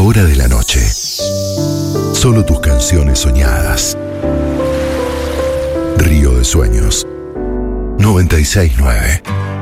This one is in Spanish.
hora de la noche. Solo tus canciones soñadas. Río de Sueños 96.9.